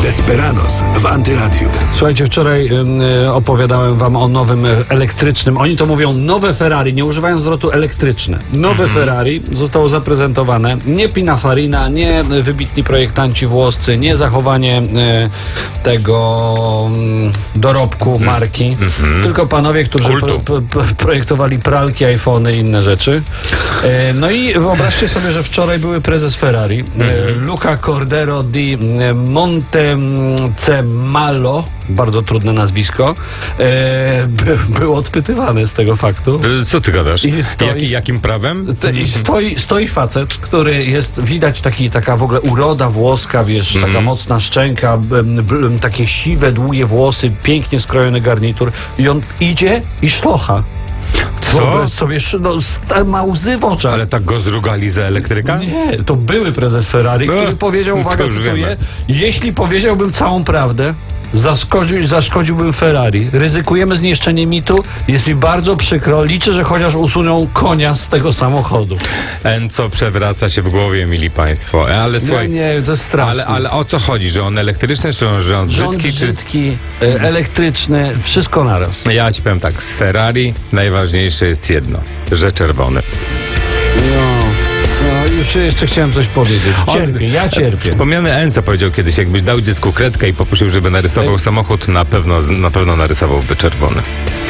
Desperados w Antyradiu. Słuchajcie, wczoraj opowiadałem wam o nowym elektrycznym, oni to mówią nowe Ferrari, nie używają zwrotu elektryczne. Nowe Ferrari zostało zaprezentowane, nie Pininfarina, nie wybitni projektanci włoscy, nie zachowanie tego dorobku marki, tylko panowie, którzy projektowali pralki, iPhony i inne rzeczy. No i wyobraźcie sobie, że wczoraj były prezes Ferrari, Luca Cordero di Montecemalo, bardzo trudne nazwisko, był odpytywany z tego faktu. Co ty gadasz? I Jakim prawem? Stoi facet, który jest, widać taka w ogóle uroda włoska, wiesz, taka mocna szczęka, takie siwe, długie włosy, pięknie skrojony garnitur i on idzie i szlocha. Wyobraź sobie, ma łzy w oczach. Ale tak go zrugali za elektryka? Nie, to były prezes Ferrari, który powiedział, uwaga, cytuję, jeśli powiedziałbym całą prawdę, zaszkodziłbym Ferrari. Ryzykujemy zniszczenie mitu. Jest mi bardzo przykro. Liczę, że chociaż usuną konia z tego samochodu. Co przewraca się w głowie, mili państwo. Ale słuchaj, nie, to jest straszne. Ale o co chodzi? Że on elektryczny, czy że on brzydki? Brzydki, elektryczny, wszystko naraz. Ja ci powiem tak, z Ferrari najważniejsze jest jedno, że czerwony. Jeszcze chciałem coś powiedzieć. Ja cierpię. Wspomniany Enzo powiedział kiedyś, jakbyś dał dziecku kredkę i poprosił, żeby narysował samochód, na pewno narysowałby czerwony.